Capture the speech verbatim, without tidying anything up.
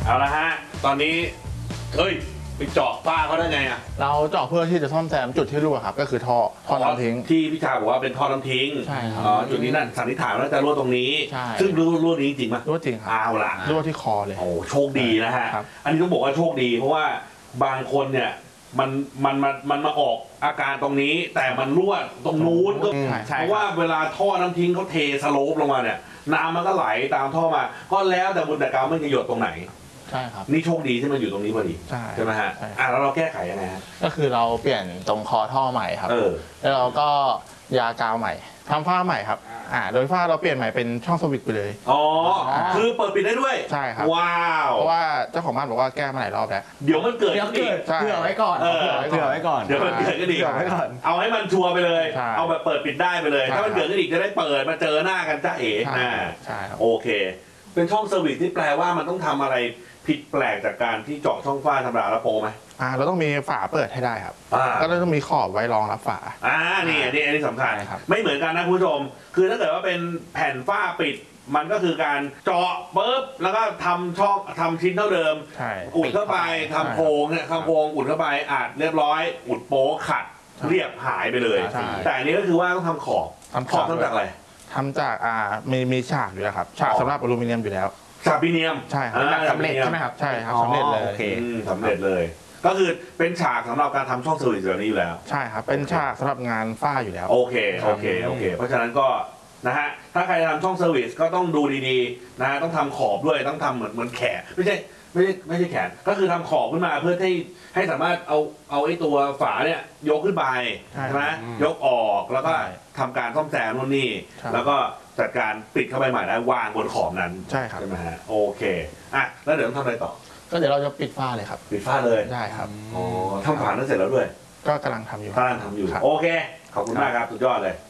เอาละฮะตอนนี้เฮ้ยไปเจาะฝ้าเขาได้ไงอ่ะเราเจาะเพื่อที่จะซ่อมแซมจุดที่รั่วครับก็คือท่อท่อน้ำทิ้งที่พี่ชายบอกว่าเป็นท่อน้ำทิ้งใช่ครับอ๋อจุดนี้นั่นสันนิษฐานว่าจะรั่วตรงนี้ซึ่งรั่วรั่วนี้จริงไหมรั่วจริงครับเอาละรั่วที่คอเลยโอ้โชคดีนะฮะอันนี้ต้องบอกว่าโชคดีเพราะว่าบางคนเนี่ยมันมันมันมันมาออกอาการตรงนี้แต่มันรั่วตรงนู้นก็เพราะว่าเวลาท่อน้ำทิ้งเขาเทสโลปลงมาเนี่ยน้ำมันก็ไหลตามท่อมาก็แล้วแต่บุญแต่กรรมมันจะหยดตรงไหนใช่ครับนี่โชคดีที่มันอยู่ตรงนี้พอดีใช่ใช่ไหมฮะอ่ะแล้วเราแก้ไขยังไงฮะก็คือเราเปลี่ยนตรงคอท่อใหม่ครับแล้วเราก็ยากาวใหม่ทำฝ้าใหม่ครับอ่าโดยฝ้าเราเปลี่ยนใหม่เป็นช่องสวิตช์ไปเลยอ๋อคือเปิดปิดได้ด้วยใช่ครับว้าวเพราะว่าเจ้าของบ้านบอกว่าแก้มาหลายรอบแล้วเดี๋ยวมันเกิดเดี๋ยวเกิดเผื่อไว้ก่อนเผื่อไว้ก่อนเดี๋ยวมันเกิดก็ดีเอาให้มันชัวร์ไปเลยเอาแบบเปิดปิดได้ไปเลยถ้ามันเกิดก็ดีจะได้เปิดมาเจอหน้ากันจ้าเอ๋ใช่ครับโอเคเป็นช่องเซอร์วิสที่แปลว่ามันต้องทำอะไรผิดแปลกจากการที่เจาะช่องฝ้าธรรมดาแล้วโปไหมอ่าเราต้องมีฝาเปิดให้ได้ครับก็ต้องมีขอบไว้รองรับฝาอ่านี่อันนี้อันนี้สำคัญไม่เหมือนกันนะคุณผู้ชมคือถ้าเกิดว่าเป็นแผ่นฝ้าปิดมันก็คือการเจาะปุ๊บแล้วก็ทำช่องทำชิ้นเท่าเดิมอุดเข้าไปทำโครงเนี่ยทำโครงอุดเข้าไปอัดเรียบร้อยอุดโป๊ขัดเรียบหายไปเลยแต่อันนี้ก็คือว่าต้องทำขอบขอบทำจากอะไรทำจากอ่ามีมีฉากอยู่แล้วครับฉากสำหรับอลูมิเนียมอยู่แล้วฉากอลูมิเนียมใช่ครับสำเร็จใช่ไหมครับใช่ครับสำเร็จเลยโอเคสำเร็จเลยก็คือเป็นฉากสำหรับการทำช่องเซอร์วิสแบบนี้อยู่แล้วใช่ครับเป็นฉากสำหรับงานฝ้าอยู่แล้วโอเคโอเคโอเคเพราะฉะนั้นก็นะฮะถ้าใครทำช่องเซอร์วิสก็ต้องดูดีๆนะฮะต้องทำขอบด้วยต้องทำเหมือนเหมือนแขนไม่ใช่ไม่ใช่ไม่ใช่แขนก็คือทำขอบขึ้นมาเพื่อให้ให้สามารถเอาเอาไอ้ตัวฝาเนี่ยยกขึ้นไปใช่ไหมยกออกแล้วก็ทำการซ่อมแซมนู่นนี่แล้วก็จัดการปิดเข้าไปใหม่แล้ววางบนขอบนั้นใช่ครับใช่ไหมฮะโอเคอ่ะแล้วเดี๋ยวต้องทำอะไรต่อก็เดี๋ยวเราจะปิดฝ้าเลยครับปิดฝ้าเลยได้ครับอ๋อทำฝานั้นเสร็จแล้วด้วยก็กำลังทำอยู่กำลังทำอยู่โอเคขอบคุณมากครับสุดยอดเลย